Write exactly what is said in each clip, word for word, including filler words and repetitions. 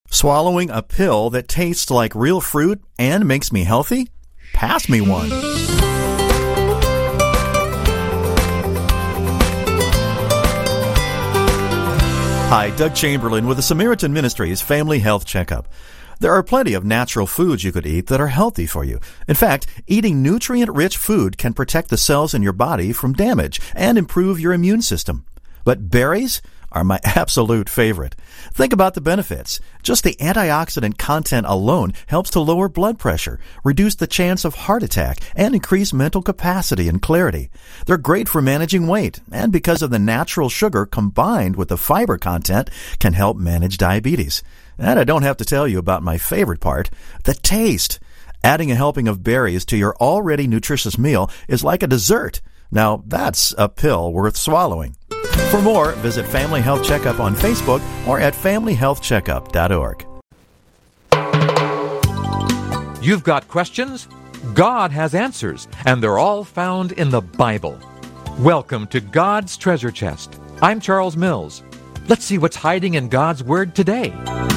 Swallowing a pill that tastes like real fruit and makes me healthy? Pass me one. Hi, Doug Chamberlain with the Samaritan Ministries Family Health Checkup. There are plenty of natural foods you could eat that are healthy for you. In fact, eating nutrient-rich food can protect the cells in your body from damage and improve your immune system. But berries are my absolute favorite. Think about the benefits. Just the antioxidant content alone helps to lower blood pressure, reduce the chance of heart attack, and increase mental capacity and clarity. They're great for managing weight, and because of the natural sugar combined with the fiber content, can help manage diabetes. And I don't have to tell you about my favorite part, the taste. Adding a helping of berries to your already nutritious meal is like a dessert. Now, that's a pill worth swallowing. For more, visit Family Health Checkup on Facebook or at family health checkup dot org. You've got questions? God has answers, and they're all found in the Bible. Welcome to God's Treasure Chest. I'm Charles Mills. Let's see what's hiding in God's Word today.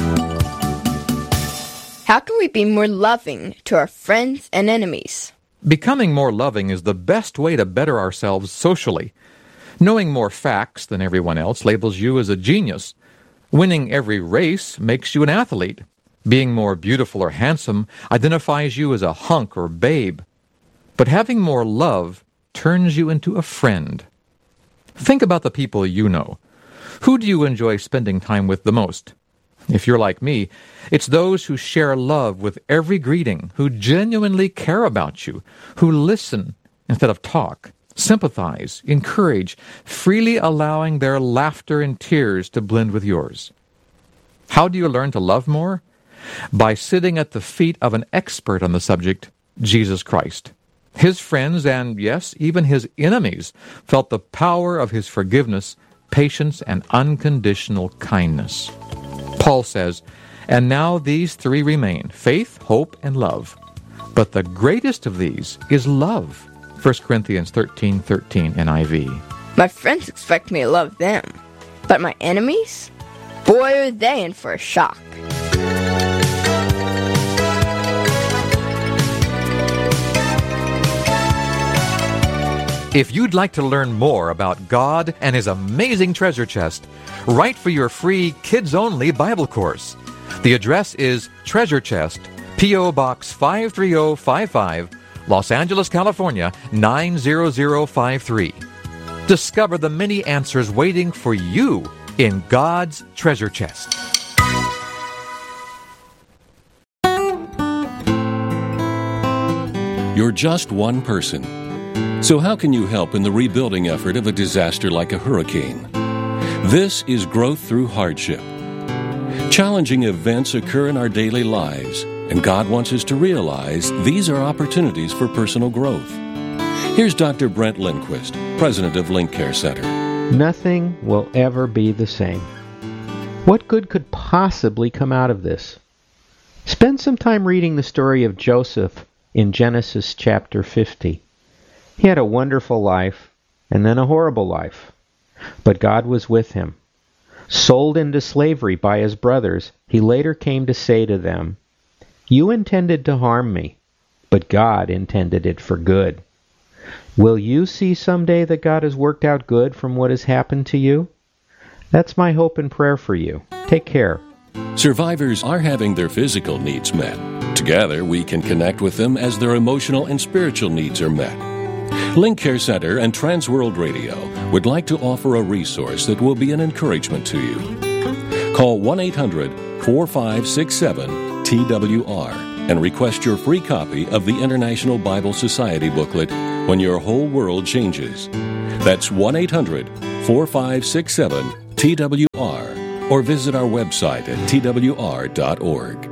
How can we be more loving to our friends and enemies? Becoming more loving is the best way to better ourselves socially. Knowing more facts than everyone else labels you as a genius. Winning every race makes you an athlete. Being more beautiful or handsome identifies you as a hunk or babe. But having more love turns you into a friend. Think about the people you know. Who do you enjoy spending time with the most? If you're like me, it's those who share love with every greeting, who genuinely care about you, who listen instead of talk, sympathize, encourage, freely allowing their laughter and tears to blend with yours. How do you learn to love more? By sitting at the feet of an expert on the subject, Jesus Christ. His friends, and yes, even his enemies, felt the power of his forgiveness, patience, and unconditional kindness. Paul says, "And now these three remain, faith, hope, and love. But the greatest of these is love." First Corinthians thirteen thirteen N I V. My friends expect me to love them, but my enemies? Boy, are they in for a shock. If you'd like to learn more about God and His amazing treasure chest, write for your free kids-only Bible course. The address is Treasure Chest, P O. Box five three zero five five, Los Angeles, California, nine zero zero five three. Discover the many answers waiting for you in God's treasure chest. You're just one person. So how can you help in the rebuilding effort of a disaster like a hurricane? This is Growth Through Hardship. Challenging events occur in our daily lives, and God wants us to realize these are opportunities for personal growth. Here's Doctor Brent Lindquist, president of Link Care Center. Nothing will ever be the same. What good could possibly come out of this? Spend some time reading the story of Joseph in Genesis chapter fifty. He had a wonderful life, and then a horrible life. But God was with him. Sold into slavery by his brothers, he later came to say to them, "You intended to harm me, but God intended it for good." Will you see someday that God has worked out good from what has happened to you? That's my hope and prayer for you. Take care. Survivors are having their physical needs met. Together, we can connect with them as their emotional and spiritual needs are met. Link Care Center and Transworld Radio would like to offer a resource that will be an encouragement to you. Call one eight hundred four five six seven T W R and request your free copy of the International Bible Society booklet, When Your Whole World Changes. That's one eight hundred four five six seven T W R, or visit our website at T W R dot org.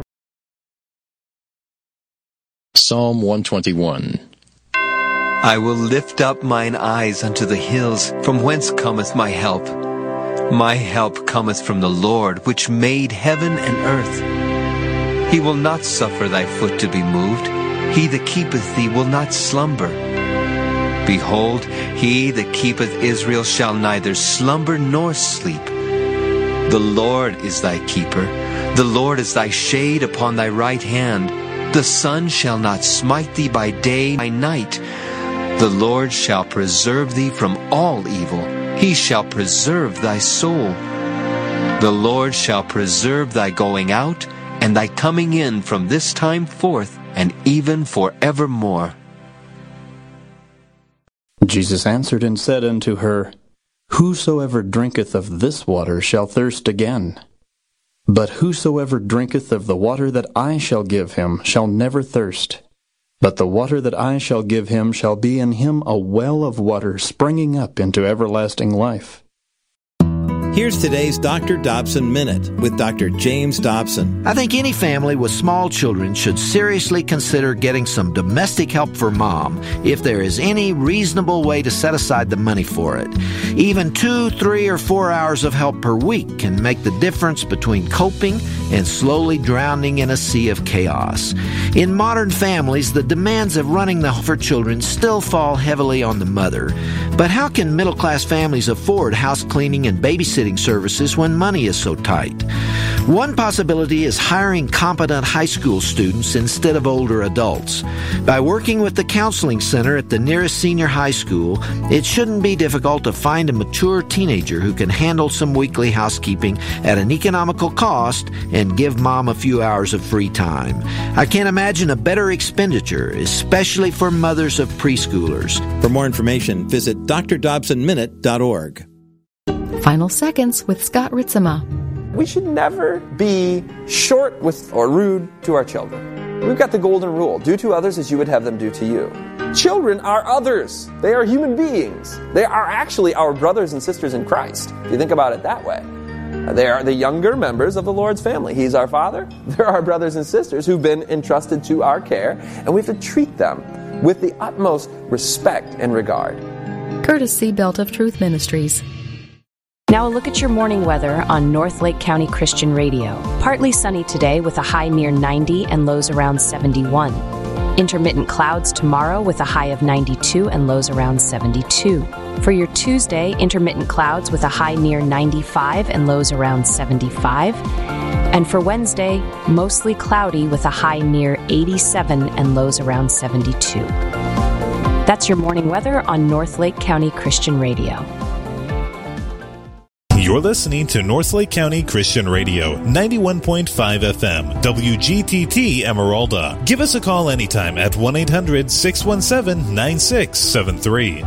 Psalm one twenty-one. I will lift up mine eyes unto the hills, from whence cometh my help. My help cometh from the Lord, which made heaven and earth. He will not suffer thy foot to be moved. He that keepeth thee will not slumber. Behold, he that keepeth Israel shall neither slumber nor sleep. The Lord is thy keeper. The Lord is thy shade upon thy right hand. The sun shall not smite thee by day, by night. The Lord shall preserve thee from all evil. He shall preserve thy soul. The Lord shall preserve thy going out and thy coming in from this time forth and even forevermore. Jesus answered and said unto her, Whosoever drinketh of this water shall thirst again. But whosoever drinketh of the water that I shall give him shall never thirst. But the water that I shall give him shall be in him a well of water springing up into everlasting life. Here's today's Doctor Dobson Minute with Doctor James Dobson. I think any family with small children should seriously consider getting some domestic help for mom if there is any reasonable way to set aside the money for it. Even two, three, or four hours of help per week can make the difference between coping and slowly drowning in a sea of chaos. In modern families, the demands of running the home for children still fall heavily on the mother. But how can middle-class families afford house cleaning and babysitting services when money is so tight? One possibility is hiring competent high school students instead of older adults. By working with the counseling center at the nearest senior high school, it shouldn't be difficult to find a mature teenager who can handle some weekly housekeeping at an economical cost and give mom a few hours of free time. I can't imagine a better expenditure, especially for mothers of preschoolers. For more information, visit d r dobson minute dot org. Final Seconds with Scott Ritzema. We should never be short with or rude to our children. We've got the golden rule. Do to others as you would have them do to you. Children are others. They are human beings. They are actually our brothers and sisters in Christ, if you think about it that way. They are the younger members of the Lord's family. He's our Father. They're our brothers and sisters who've been entrusted to our care, and we have to treat them with the utmost respect and regard. Courtesy Belt of Truth Ministries. Now a look at your morning weather on North Lake County Christian Radio. Partly sunny today with a high near ninety and lows around seventy-one. Intermittent clouds tomorrow with a high of ninety-two and lows around seventy-two. For your Tuesday, intermittent clouds with a high near ninety-five and lows around seventy-five. And for Wednesday, mostly cloudy with a high near eighty-seven and lows around seventy-two. That's your morning weather on North Lake County Christian Radio. You're listening to North Lake County Christian Radio, ninety-one point five F M, W G T T Emeralda. Give us a call anytime at one eight hundred six one seven nine six seven three.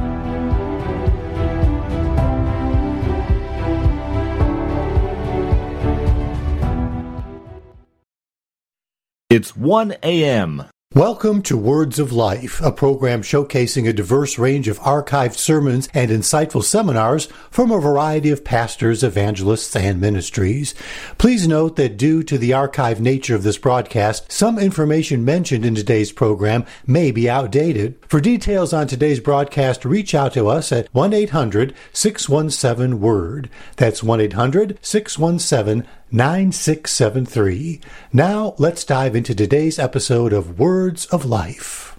It's one a.m. Welcome to Words of Life, a program showcasing a diverse range of archived sermons and insightful seminars from a variety of pastors, evangelists, and ministries. Please note that due to the archived nature of this broadcast, some information mentioned in today's program may be outdated. For details on today's broadcast, reach out to us at one eight hundred six one seven word. That's one eight hundred six one seven nine six seven three. Now, let's dive into today's episode of Words of Life.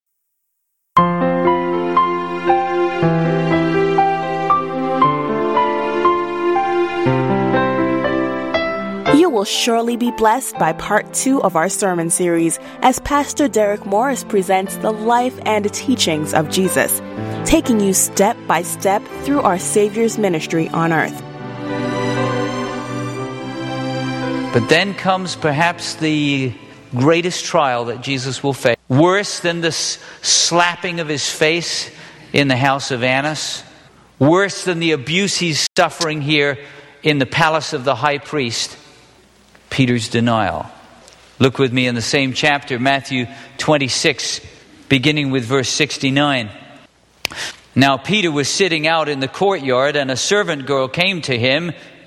You will surely be blessed by part two of our sermon series as Pastor Derek Morris presents the life and teachings of Jesus, taking you step by step through our Savior's ministry on earth. But then comes perhaps the greatest trial that Jesus will face. Worse than the slapping of his face in the house of Annas. Worse than the abuse he's suffering here in the palace of the high priest. Peter's denial. Look with me in the same chapter, Matthew twenty-six, beginning with verse sixty-nine. Now Peter was sitting out in the courtyard, and a servant girl came to him